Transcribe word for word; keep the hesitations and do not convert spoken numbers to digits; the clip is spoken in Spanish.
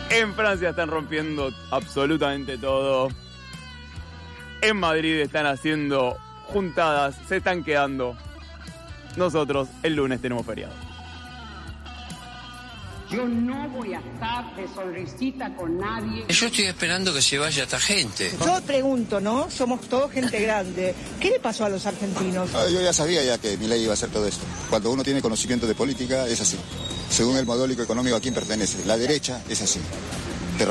En Francia están rompiendo absolutamente todo. En Madrid están haciendo juntadas, se están quedando. Nosotros el lunes tenemos feriado. Yo no voy a estar de sonrisita con nadie. Yo estoy esperando que se vaya esta gente. Yo pregunto, ¿no? Somos todos gente grande. ¿Qué le pasó a los argentinos? Ah, yo ya sabía ya que Milei iba a hacer todo esto. Cuando uno tiene conocimiento de política es así. Según el modelo económico a quien pertenece. La derecha es así.